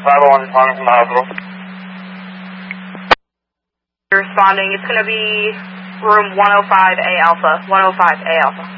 501 responding from the hospital. Responding, it's going to be room 105A Alpha, 105A Alpha.